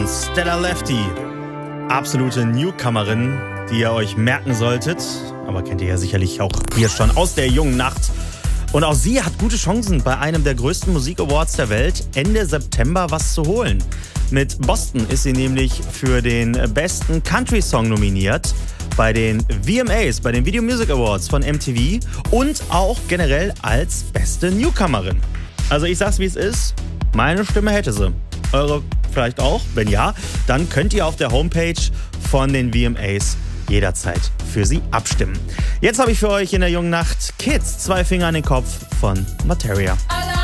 Stella Lefty, absolute Newcomerin, die ihr euch merken solltet. Aber kennt ihr ja sicherlich auch hier schon aus der jungen Nacht. Und auch sie hat gute Chancen, bei einem der größten Musik-Awards der Welt Ende September was zu holen. Mit Boston ist sie nämlich für den besten Country-Song nominiert bei den VMAs, bei den Video Music Awards von MTV und auch generell als beste Newcomerin. Also ich sag's wie es ist, meine Stimme hätte sie. Eure vielleicht auch? Wenn ja, dann könnt ihr auf der Homepage von den VMAs jederzeit für sie abstimmen. Jetzt habe ich für euch in der jungen Nacht Kids, 2 Finger an den Kopf von Materia.